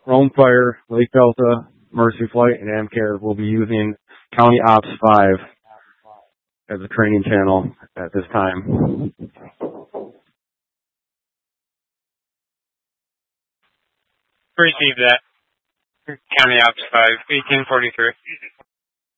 Rome Fire, Lake Delta, Mercy Flight, and AmCare will be using County Ops 5 as a training channel at this time. Received that. County Ops 5, 1843.